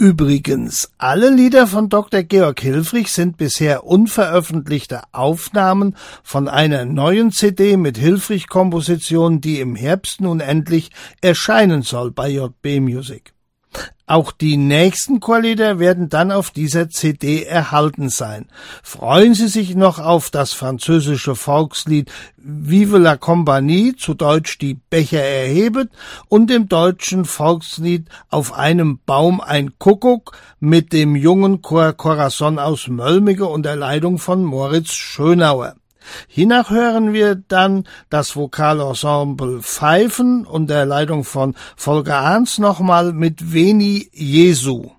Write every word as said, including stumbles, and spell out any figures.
Übrigens, alle Lieder von Doktor Georg Hilfrich sind bisher unveröffentlichte Aufnahmen von einer neuen C D mit Hilfrich-Kompositionen, die im Herbst nun endlich erscheinen soll bei J B Music. Auch die nächsten Chorlieder werden dann auf dieser C D erhalten sein. Freuen Sie sich noch auf das französische Volkslied Vive la Compagnie, zu Deutsch Die Becher erhebet, und dem deutschen Volkslied Auf einem Baum ein Kuckuck mit dem jungen Chor Corazon aus Mölmige unter Leitung von Moritz Schönauer. Hiernach hören wir dann das Vokalensemble Pfeifen unter Leitung von Volker Arns nochmal mit Veni Jesu.